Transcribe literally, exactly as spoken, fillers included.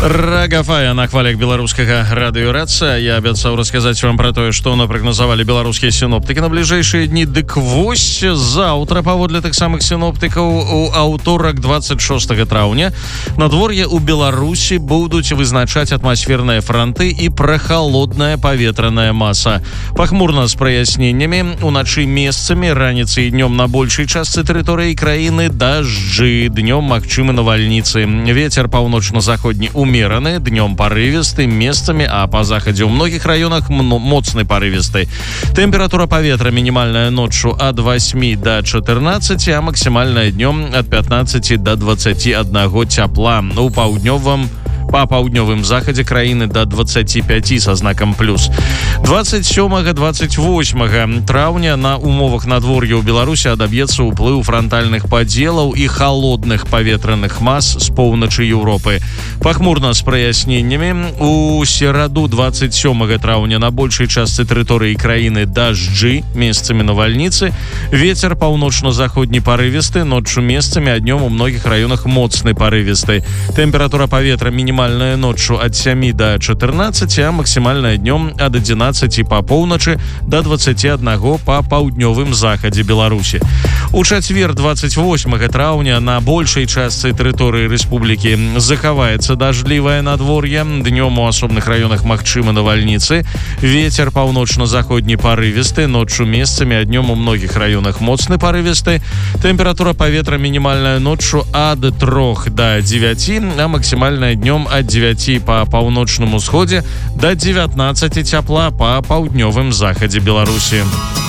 Рагафая на хвалях беларускага радыёраца. Я абяцаў расказаць вам пра тое, што напрагназавалі беларускія сіноптыкі на бліжэйшыя дні. Дык вось заўтра, паводле тых самых сіноптыкаў, у аўторак двадцать шостага траўня надвор'е ў Беларусі будуць вызначаць атмасферныя франты і прахалодная паветраная маса. Пахмурна з праясненнямі, уначы месцамі, раніцай і днём на большай частцы тэрыторыі краіны дажджы, днём магчымы навальніцы. Вецер паўночна-заходні умераны, днём парывісты, месцамі, а па захадзе ў многіх раёнах моцны парывісты. Тэмпература паветра мінімальная ноччу ад восьмі да чатырнаццаці, а максімальная днём ад пятнаццаці да дваццаці аднаго цяпла. У паўднёвым Па паўднёвым захадзе краіны да дваццаці пяці са знакам плюс. двадцать сёмага двадцать восьмага траўня на умовах надвор'я ў Беларусі адаб'ецца ўплыў франтальных падзелаў і халодных паветраных мас з поўначы Еўропы. Пахмурна з праясненнямі. У сераду двадцать сёмага траўня на большай частцы тэрыторыі краіны дажджы, месцамі навальніцы. Вецер паўночна-заходні парывісты, ноччу месцамі, а днём у многіх раёнах моцны парывісты. Тэмпература паветра мінімальная Мінімальная ноччу ад сямі да чатырнаццаці, а максімальная днём ад адзінаццаці па поўначы да дваццаці аднаго па паўднёвым захадзе Беларусі. У чацвер двадцать восьмага траўня на большай частцы тэрыторыі рэспублікі захаваецца дажджлівае надвор'е. Днём у асобных раёнах магчымы навальніцы. Вецер паўночна-заходні парывісты, ноччу месцамі, а днём у многіх раёнах моцны парывісты. Тэмпература паветра мінімальная ноччу ад трох да дзевяці, а максімальная днём ад дзевяці па паўночным усходзе да дзевятнаццаці цяпла па паўднёвым захадзе Беларусі.